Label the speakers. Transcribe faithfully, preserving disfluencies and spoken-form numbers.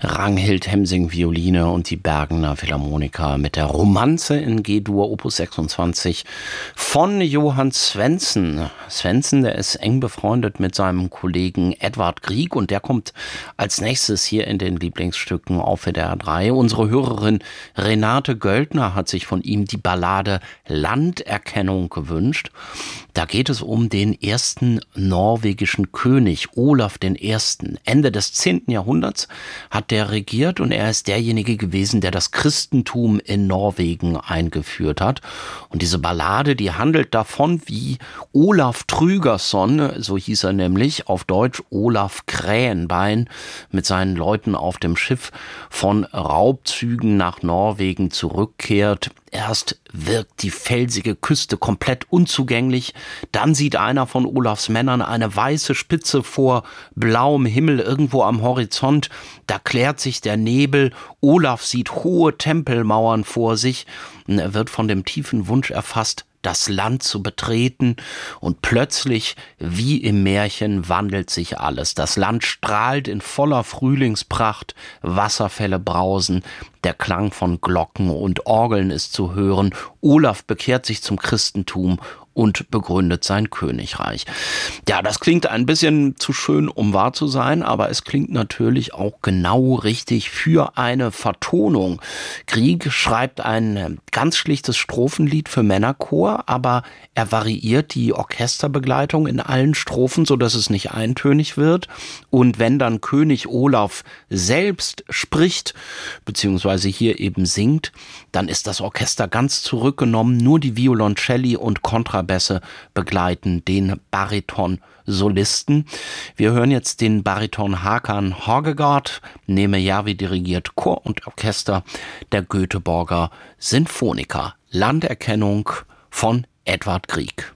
Speaker 1: Ragnhild Hemsing Violine und die Bergener Philharmoniker mit der Romanze in G-Dur Opus sechsundzwanzig von Johann Svendsen. Svendsen, der ist eng befreundet mit seinem Kollegen Edvard Grieg und der kommt als nächstes hier in den Lieblingsstücken auf W D R drei. Unsere Hörerin Renate Göldner hat sich von ihm die Ballade Landerkennung gewünscht. Da geht es um den ersten norwegischen König, Olaf der Erste. Ende des zehnten Jahrhunderts hat der regiert und er ist derjenige gewesen, der das Christentum in Norwegen eingeführt hat. Und diese Ballade, die handelt davon, wie Olaf Tryggvason, so hieß er nämlich, auf Deutsch Olaf Krähenbein, mit seinen Leuten auf dem Schiff von Raubzügen nach Norwegen zurückkehrt. Erst wirkt die felsige Küste komplett unzugänglich, dann sieht einer von Olafs Männern eine weiße Spitze vor blauem Himmel irgendwo am Horizont, da klärt sich der Nebel, Olaf sieht hohe Tempelmauern vor sich und er wird von dem tiefen Wunsch erfasst, das Land zu betreten und plötzlich, wie im Märchen, wandelt sich alles. Das Land strahlt in voller Frühlingspracht, Wasserfälle brausen, der Klang von Glocken und Orgeln ist zu hören. Olaf bekehrt sich zum Christentum und begründet sein Königreich. Ja, das klingt ein bisschen zu schön, um wahr zu sein, aber es klingt natürlich auch genau richtig für eine Vertonung. Grieg schreibt ein ganz schlichtes Strophenlied für Männerchor, aber er variiert die Orchesterbegleitung in allen Strophen, so dass es nicht eintönig wird. Und wenn dann König Olaf selbst spricht, beziehungsweise hier eben singt, dann ist das Orchester ganz zurückgenommen, nur die Violoncelli und Kontrabässe begleiten den Bariton-Solisten. Wir hören jetzt den Bariton Hakan Horgegaard, Neme Järvi dirigiert Chor und Orchester der Göteborger Sinfoniker. Landerkennung von Edvard Grieg.